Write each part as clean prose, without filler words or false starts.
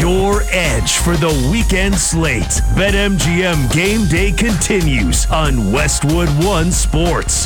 Your edge for the weekend slate. BetMGM Game Day continues on Westwood One Sports.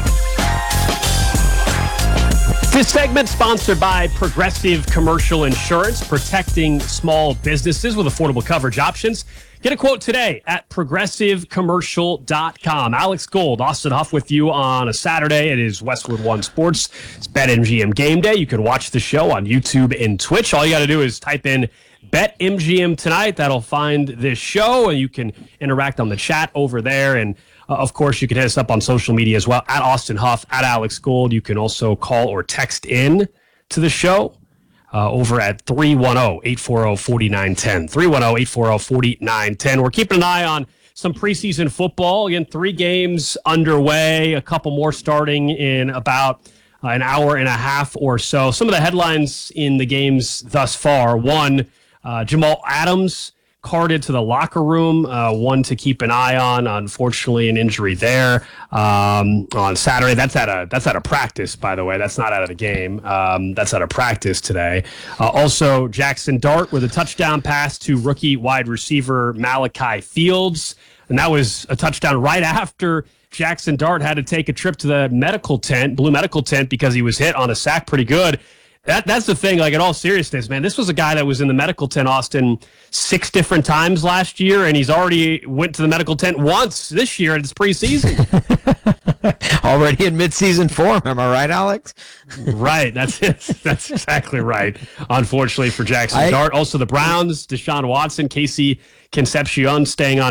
This segment sponsored by Progressive Commercial Insurance, protecting small businesses with affordable coverage options. Get a quote today at progressivecommercial.com. Alex Gold, Austin Huff with you on a Saturday. It is Westwood One Sports. It's BetMGM Game Day. You can watch the show on YouTube and Twitch. All you got to do is type in BetMGM tonight. That'll find this show, and you can interact on the chat over there. And of course, you can hit us up on social media as well, at Austin Huff, at Alex Gold. You can also call or text in to the show over at 310-840-4910. 310-840-4910. We're keeping an eye on some preseason football. Again, 3 games underway, a couple more starting in about an hour and a half or so. Some of the headlines in the games thus far. One, Jamal Adams carted to the locker room, one to keep an eye on. Unfortunately, an injury there on Saturday. That's at a practice, by the way. That's not out of the game. That's at a practice today. Also, Jackson Dart with a touchdown pass to rookie wide receiver Malachi Fields, and that was a touchdown right after Jackson Dart had to take a trip to the medical tent, Blue Medical Tent, because he was hit on a sack pretty good. That's the thing, like, in all seriousness, man, this was a guy that was in the medical tent, Austin, 6 different times last year, and he's already went to the medical tent once this year in his preseason. Already in midseason form, am I right, Alex? Right, that's it. That's exactly right, unfortunately for Jackson Dart. Also, the Browns, Deshaun Watson, Casey Concepcion staying on